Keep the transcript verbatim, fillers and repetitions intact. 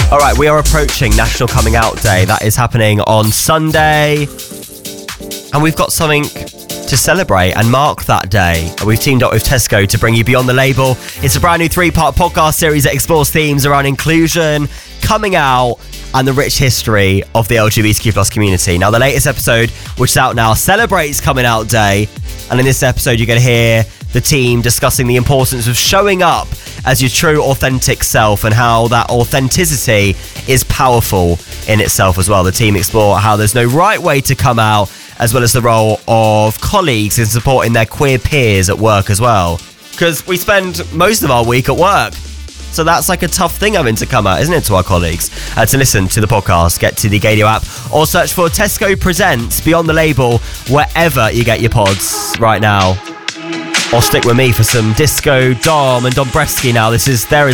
All right, we are approaching National Coming Out Day. That is happening on Sunday. And we've got something to celebrate and mark that day. We've teamed up with Tesco to bring you Beyond the Label. It's a brand new three-part podcast series that explores themes around inclusion, coming out, and the rich history of the L G B T Q plus community. Now, the latest episode, which is out now, celebrates Coming Out Day. And in this episode, you're going to hear the team discussing the importance of showing up as your true, authentic self and how that authenticity is powerful in itself as well. The team explore how there's no right way to come out, as well as the role of colleagues in supporting their queer peers at work as well. Because we spend most of our week at work. So that's like a tough thing having to come out, isn't it, to our colleagues? Uh, to listen to the podcast, get to the Gadio app or search for Tesco Presents Beyond the Label wherever you get your pods right now. Or stick with me for some Disco, Dom and Dombresky now. This is There Is